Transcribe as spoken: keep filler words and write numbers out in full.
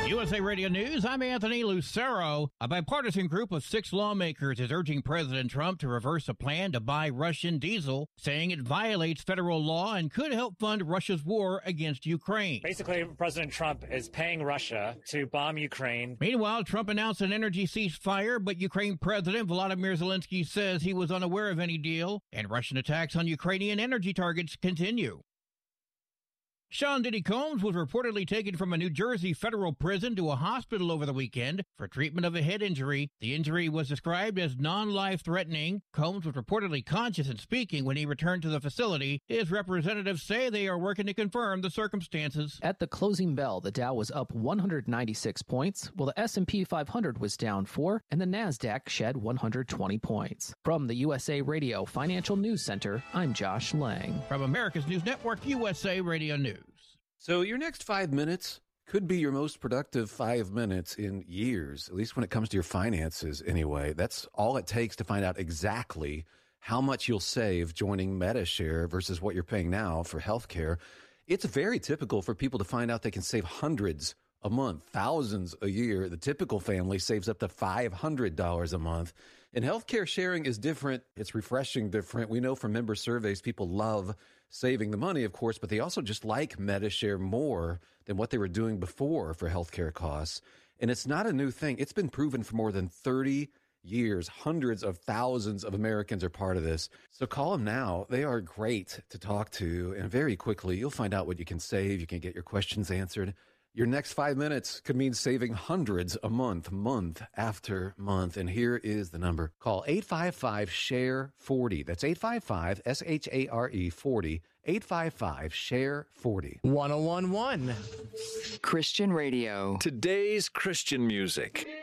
U S A Radio News, I'm Anthony Lucero. A bipartisan group of six lawmakers is urging President Trump to reverse a plan to buy Russian diesel, saying it violates federal law and could help fund Russia's war against Ukraine. Basically, President Trump is paying Russia to bomb Ukraine. Meanwhile, Trump announced an energy ceasefire, but Ukraine President Volodymyr Zelensky says he was unaware of any deal, and Russian attacks on Ukrainian energy targets continue. Sean Diddy Combs was reportedly taken from a New Jersey federal prison to a hospital over the weekend for treatment of a head injury. The injury was described as non-life-threatening. Combs was reportedly conscious and speaking when he returned to the facility. His representatives say they are working to confirm the circumstances. At the closing bell, the Dow was up one hundred ninety-six points, while the S and P five hundred was down four, and the NASDAQ shed one hundred twenty points. From the U S A Radio Financial News Center, I'm Josh Lang. From America's News Network, U S A Radio News. So your next five minutes could be your most productive five minutes in years, at least when it comes to your finances anyway. That's all it takes to find out exactly how much you'll save joining MediShare versus what you're paying now for healthcare. It's very typical for people to find out they can save hundreds a month, thousands a year. The typical family saves up to five hundred dollars a month. And healthcare sharing is different. It's refreshing different. We know from member surveys, people love saving the money, of course, but they also just like MediShare more than what they were doing before for healthcare costs. And it's not a new thing. It's been proven for more than thirty years. Hundreds of thousands of Americans are part of this. So call them now. They are great to talk to. And very quickly, you'll find out what you can save. You can get your questions answered. Your next five minutes could mean saving hundreds a month, month after month. And here is the number. Call eight five five, share forty. That's eight five five, S H A R E forty. eight five five, share forty. one oh one one. Christian Radio. Today's Christian music.